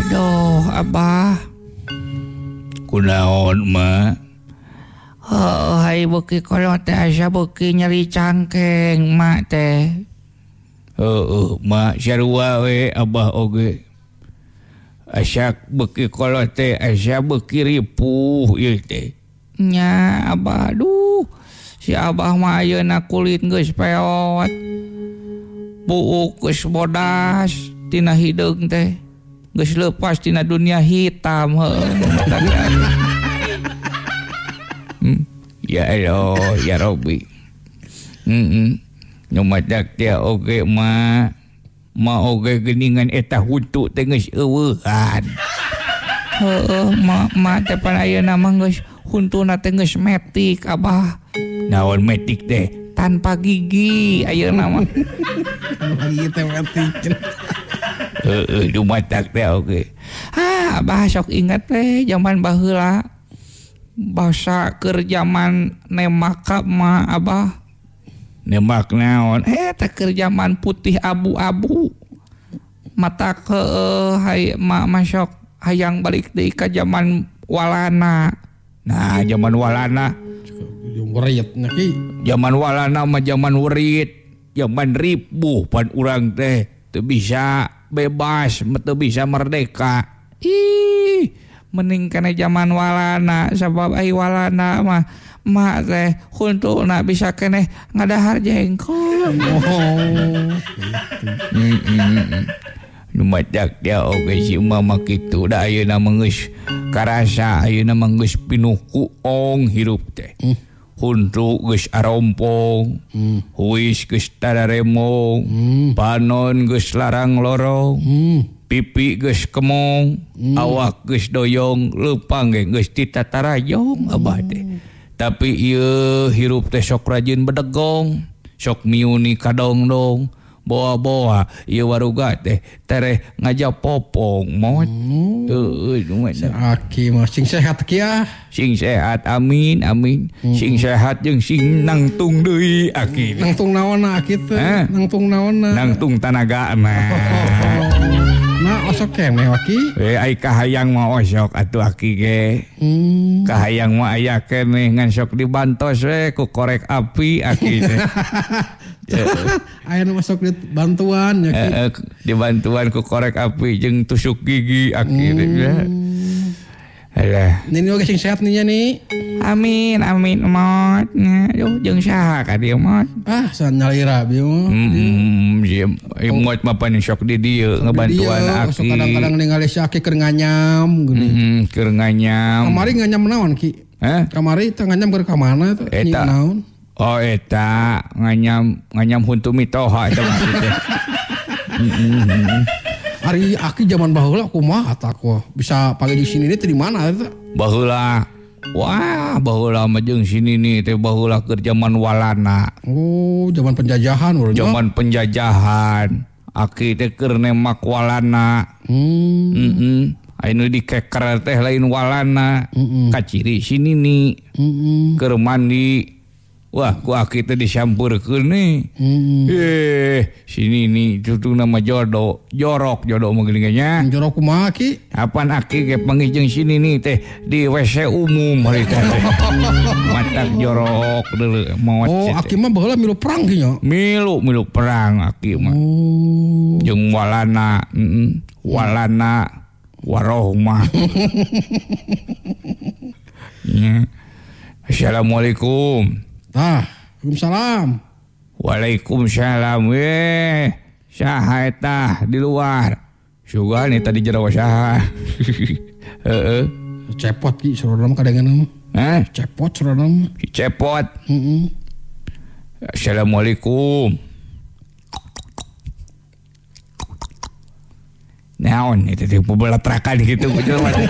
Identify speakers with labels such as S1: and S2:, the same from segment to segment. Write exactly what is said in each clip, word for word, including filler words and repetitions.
S1: Aduh, Abah.
S2: Kunaon, Ma?
S1: Oh, hai beuki kolot teh asa beuki nyeri cangkeng, Mak teh.
S2: Heeh, Ma, sarua we Abah oge. Asa beuki kolot teh asa beuki ripuh ieu teh.
S1: Nya, Abah, aduh. Si Abah mah ayeuna kulit geus peot. Buuk geus bodas tina hideung teh. Geus leupas tina dunia hitam heuh.
S2: Hmm. Ya Allah, ya Rabbi. Heeh. Nu madak teh oge mah ma oge geuningan eta huntu teh geus eueuhan.
S1: Heeh, ma ma teh pan ayeuna mah geus huntuna teh geus metik, Abah.
S2: Naon metik teh?
S1: Tanpa gigi ayeuna mah.
S3: Lagi teh metik.
S2: Heeh, nu madak teh oge.
S1: Ah, Abah sok ingat teh zaman baheula. Basa keur zaman nemaka mah Abah.
S2: Nemak naon?
S1: Eh teh keur zaman putih abu-abu. Mata ke hay mak masok hayang balik deui ka zaman walana.
S2: Nah, zaman walana.
S3: Yang weritna ki.
S2: Zaman walana mah zaman werit, zaman ripuh pan urang teh teu bisa bebas, teu bisa merdeka.
S1: Ih, mending kana zaman walana sabab ai walana mah mak teh huntuna bisa keneh ngadahar jengkol.
S3: Oh.
S2: Nu madak dia oge si mama kitu da ayeuna mah geus karasa ayeuna mah geus pinuh ku ong hirup teh.
S3: Hmm.
S2: Huntu geus arompong,
S3: Hmm.
S2: huis geus tararemong,
S3: Hmm.
S2: panon geus larang lorong,
S3: Hmm.
S2: pipi geus kemong,
S3: Hmm.
S2: awak geus doyong, leupang ge geus titatarayong Abah teh. Tapi ieu hirup teh sok rajin bedegong, sok miuni kadong-dong, boa-boa ieu waruga teh tereh ngajak popong mot. Heeh, nu
S3: Aki mah sing sehat ki ah.
S2: sing sehat amin amin. Sing sehat jeung sing nangtung deui aki.
S3: Nangtung naonna aki teh?
S2: Eh?
S3: Nangtung naonna?
S2: Nangtung tanaga mah.
S3: Nah, osok keneh waki.
S2: Eh ai kahayang mah osok atuh aki ge.
S3: Hmm.
S2: Kahayang mah aya keneh ngan sok dibantos we ku korek api aki teh.
S3: Aya nu masuk di bantuan ya ki.
S2: Eh, eh, dibantuan ku korek api jeung tusuk gigi aki teh. Alah.
S3: Nini oge sing sehat nih nih.
S1: Amin amin mot. Nya, Aduh jeung saha ka dieu mot?
S3: Ah, san nyalira bieu mah.
S2: Hmm, sim, imot mah pan sok di dieu ngabantuan
S3: Sok
S2: aki.
S3: kadang-kadang ningali si aki keur nganyam geuning.
S2: Heeh, keur nganyam.
S3: Kamari nganyam naon ki?
S2: Hah?
S3: Kamari teh nganyam keur ka mana teh? Nyi
S2: Eta.
S3: naon?
S2: Oh eta nganyam nganyam huntu mitoha eta maksudnya.
S3: Ari aki zaman baheula kumaha tah ku bisa pagi di sini teh di mana eta?
S2: Baheula. Wah, baheula mah jeung sini nih teh baheula keur zaman walana.
S3: Oh, zaman penjajahan urang.
S2: Zaman penjajahan. Aki teh keur nemak walana.
S3: Hmm.
S2: Heeh. Anu dikeker teh lain walana. Kaciri sini nih.
S3: Heeh.
S2: Keur mandi. Wah, ku aki teh disampurkeun nih.
S3: Hmm.
S2: Eh, sini nih tutung nama jodoh, jorok jodoh mah geuning nya.
S3: Jorok kumaha ki?
S2: Apaan aki ge panggih jeung sini nih teh di W C umum hari teh. Matak jorok deuleu maot.
S3: Oh, aki mah baheula milu perang ki nya.
S2: Milu milu perang aki mah.
S3: Oh.
S2: Jeung walana, heeh. Walana warohmah. Ya. Assalamualaikum.
S3: Tah, Waalaikumsalam.
S2: Waalaikumsalam weh. Saha eta di luar? Sugan eta di jero saha? Heeh.
S3: Cepot ki saudara mah kadangan mah.
S2: Hah?
S3: Cepot saudara mah.
S2: Si Cepot.
S3: Heeh.
S2: Assalamualaikum. Naon eta teh pebelatrakan gitu jelema teh.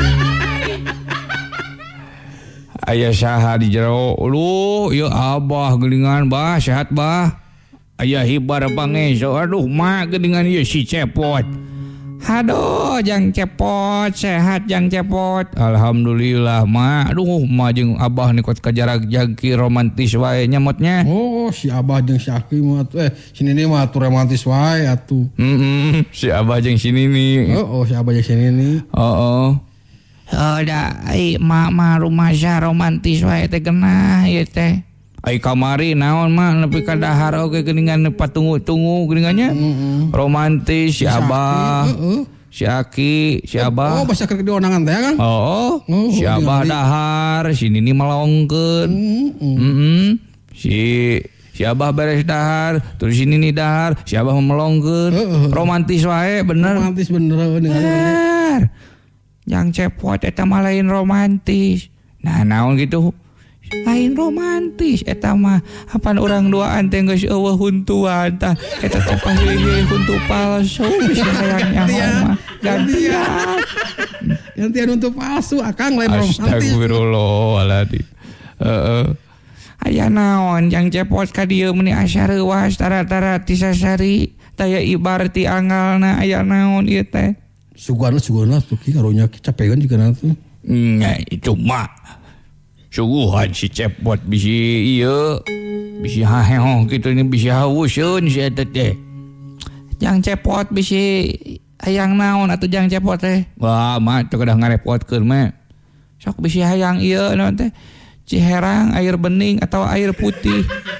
S2: Aya saha di jero? Lu, ieu Abah geuningan bah, sehat bah. Aya hibar pangeso. Aduh, mak geuningan ieu si Cepot.
S1: Aduh, Jang Cepot, sehat Jang Cepot.
S2: Alhamdulillah, Ma. Aduh, Ma jeung Abah nih kot kajarak jangki romantis wae nyamotnya.
S3: Oh, si Abah jeung si Aki mah eh si Nini mah atuh romantis wae atuh.
S2: Heeh, si Abah jeung si Nini.
S3: Oh, oh si Abah jeung si Nini.
S2: Heeh.
S1: Oh, da ai mak mah rumaja romantis wae teh genah ieu teh.
S2: Ai kamari naon mah nepi ka dahar oge geuningan patunggu-tunggu geuningannya. Romantis si Abah.
S3: Heeh.
S2: Si Aki, si Abah.
S3: Oh, basa keur dionangan teh kan?
S2: Oh,
S3: Oh,
S2: si
S3: oh,
S2: Abah
S3: ningali.
S2: dahar, si Nini melongkeun. Heeh. Si si Abah beres dahar, terus si Nini dahar, si Abah melongkeun.
S3: Heeh.
S2: Romantis wae bener.
S3: Romantis bener ningali.
S1: Bener. Jang Cepot eta mah lain romantis.
S2: Nah, naon gitu?
S1: Lain romantis eta mah hapan urang duaan teh geus eueuh huntuan tah eta teh pahilih huntu palsu bisa hayangnya mah gantian
S3: Gantian untuk palsu akang lain romantis.
S2: Astagfirullahaladzim. Heeh.
S1: aya naon Jang Cepot ka dieu meuni asa reuwas tara-tara ti sasari daya ibar ti anggalna aya naon ieu teh.
S3: Sugana sugana tuh ki karunya capegan juga nanti.
S2: Nya itu mah suguhan si Cepot bisi ieu bisi haheho kitu ini bisi hawuseun si eta teh.
S1: Jang Cepot bisi hayang naon atuh Jang Cepot teh?
S2: Wah, mah teu kedah ngarepotkeun mah.
S1: Sok bisi hayang ieu naon teh? Ciherang, air bening atau air putih?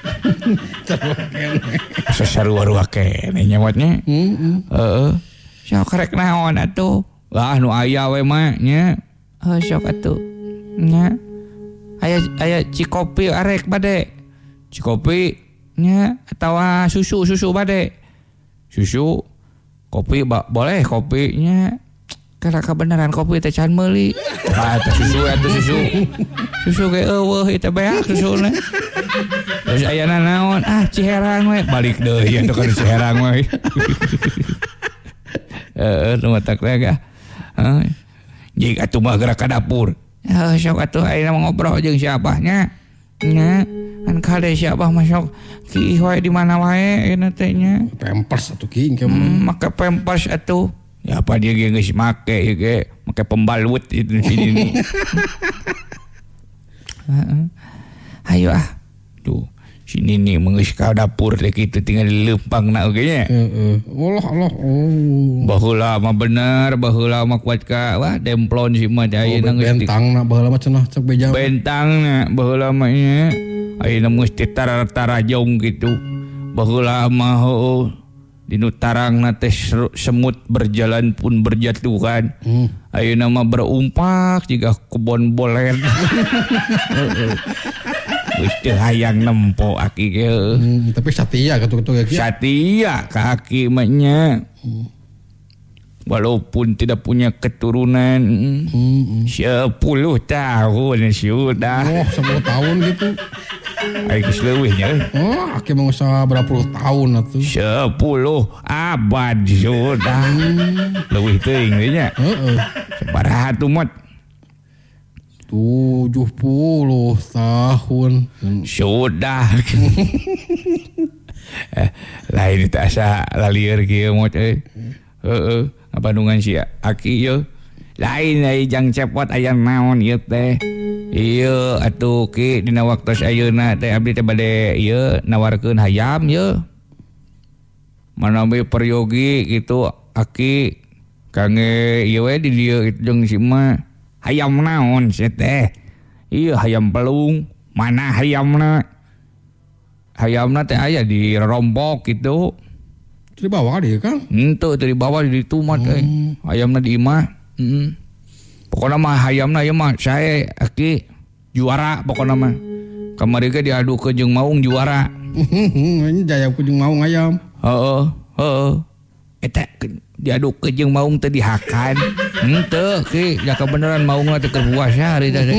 S2: Sasarua-rua keneh nyawatnya.
S3: Heeh.
S2: Heeh.
S1: Sok rek naon atuh?
S2: Wah, nu aya we mah nya.
S1: Heuh sok atuh. Nya. Aya aya cikopi arek bade.
S2: Cikopi,
S1: Nya atawa susu susu bade.
S2: susu, kopi ba, boleh kopi.
S1: Nya. Karena kebenaran kopi teh can meuli.
S2: Ah, eta susu eta susu.
S1: Susu ge eueuh ieu teh beak susuna.
S2: Terus ayana naon?
S1: Ah, Ciherang we.
S2: Balik deui atuh ka Ciherang we. Heeh, nu matak teh ga. Heuh. Jig atuh mah gerak ka dapur.
S1: Heuh sok atuh ayeuna ngobrol jeung si Abahnya. Nya, kan kade si Abah mah sok kiih wae di mana wae ayeuna teh nya.
S3: Pampers atuh ki engke mah.
S1: Hmm, make pampers atuh.
S2: Ya apa dia ge geus make ieu ge, make pembalut itu si Nini.
S1: Heeh. Hayu ah.
S2: Tuh, si Nini menggeus ka dapur teh kitu tinggal leumpangna oge nya.
S3: Heeh. Allah Allah. Oh.
S2: Baheula mah bener, baheula mah kuat ka wah demplon si mah teh ayeuna geus di-
S3: Bentang na baheula mah cenah cek beja.
S2: bentangna baheula mah nya. Ayeuna geus tara-tarajong kitu. Baheula mah heueuh dinu tarangna teh ser- semut berjalan pun berjatuhan.
S3: Hmm.
S2: Ayeuna mah berumpak jika kebon bolen. Geus teu hayang nempo aki ge.
S3: Hmm, tapi satia katu-katu ya ki.
S2: Satia ka aki mah nya. Walaupun tidak punya keturunan.
S3: Hmm.
S2: sepuluh tahun sudah.
S3: Oh, sepuluh tahun gitu.
S2: Ai geus leuwih nya.
S3: Oh, aki mah usah berapa puluh tahun atuh.
S2: sepuluh abad sudah. Leuwih teuing deui nya.
S3: Heeh.
S2: Sabaraha tuh mot?
S3: tujuh puluh tahun.
S2: Sudah. Eh, lain itu asa lalieur kieu mot euy. Heeh, ngabandungan si Aki yeuh. Lain ai Jang Cepot aya naon ieu teh. Ieu atuh ki dina waktos ayeuna teh abdi teh bade ieu nawarkeun hayam yeuh. Manambe peryogi gitu Aki kange ieu we di dieu jeung si mah. Hayam naon sia teh? Ieu hayam pelung. Mana hayamna? Hayamna teh aya di rompok gitu.
S3: Di bawah dia kan.
S2: Henteu teu di bawah di tumat euy. Hayamna di imah. Heeh. Pokona mah hayamna ieu mah sae Aki juara pokona mah. Kamari ge diadu ke jeung maung juara.
S3: Ini jaya ku jeung maung ayam.
S2: Heeh, heeh. Eta diadu ke jeung maung teh dihakan. Henteu ki jaka beneran maungna teh keur puasa hari teh.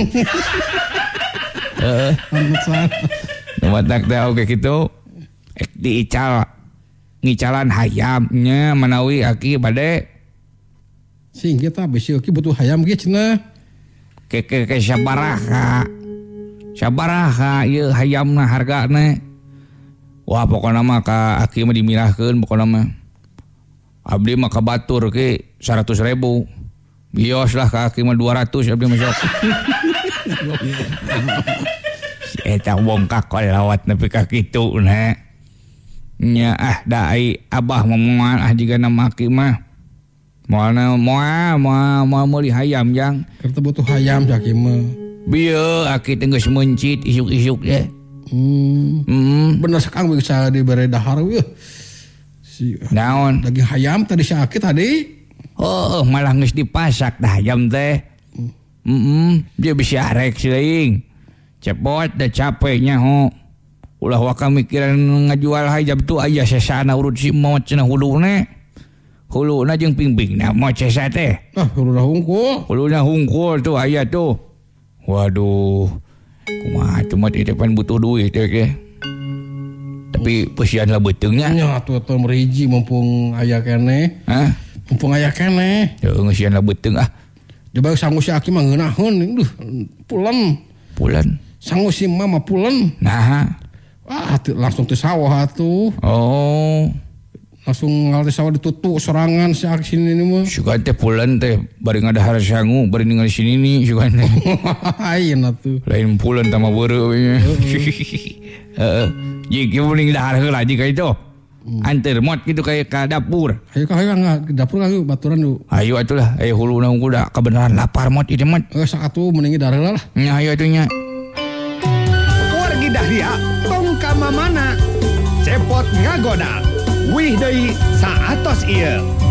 S2: Heeh.
S3: Pantesan.
S2: Matak teh oge kitu. Ek diical ngicalan hayamnya menawi Aki bade
S3: Sing kita bisi ki butuh hayam ge cenah.
S2: ke ke ke sabaraha sabaraha ieu hayamna hargana. Wah pokona mah ka Aki mah dimirahkeun pokona mah Abdi mah kabatur ke seratus ribu. Bios lah kaki mah dua ratus abdi mah sok. Eta bongkak lawat nepi ka kitu na. Nya ah dai abah mah moal ah jiga maki mah. Moalna moal moal moal meuli hayam jang.
S3: Kerta butuh hayam caki mah.
S2: Bieu aki teh geus mencit isuk-isuk teh.
S3: Hmm.
S2: Hmm.
S3: Bener sakang bisa dibere dahar weuh. Si
S2: Naon?
S3: daging hayam tadi sakit tadi.
S2: Oh, malah geus dipasak dah hayam teh. Heeh, dia bisa arek seuing. Cepot da capeknya ho. Ulah waka mikiran ngajual hayam tu aya sesana urut si mot cenah huluna. Huluna jeung pingpingna mot sesa teh.
S3: Ah, huluna hungkul.
S2: Huluna hungkul tu aya tu. Waduh. Kumaha cuma di depan butuh duit teh ke. Tapi pesian lah beteungnya.
S3: Nya atuh teu meriji mumpung aya keneh.
S2: Hah?
S3: Mumpung aya keneh.
S2: Teu ngeusian lah beteung ah.
S3: Coba sanggup si Aki mah ngeunaheun. Duh, pulen.
S2: Pulen.
S3: Sanggup si Mama pulen.
S2: Nah.
S3: Ah, langsung teu sawah atuh.
S2: Oh.
S3: Langsung ngal teh sawah ditutuk sorangan si Aki sini mah.
S2: Sugan teh pulen teh bari ngadahar sangu bari ningali sini ni sugan teh.
S3: Ayeuna atuh.
S2: Lain pulen tama beureu we. Heeh. Jig mending dahar heula jika itu. Anter mot kitu kayak ka dapur.
S3: Ayo ka hayang ke dapur ka baturan yuk.
S2: Ayo atulah aya huluna unggul da kebenaran lapar mot ieu mot.
S3: Eh sak atuh mending dahar heula lah.
S2: Nya ayo atuh nya.
S4: Wargi Dahlia tong ka mamana. Cepot ngagoda. Wih deui saatos ieu.